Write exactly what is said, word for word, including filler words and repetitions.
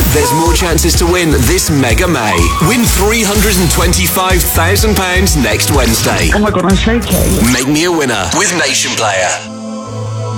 there's more chances to win this Mega May. Win three hundred twenty-five thousand pounds next Wednesday. Oh my god, I'm shaking. Make me a winner with Nation Player.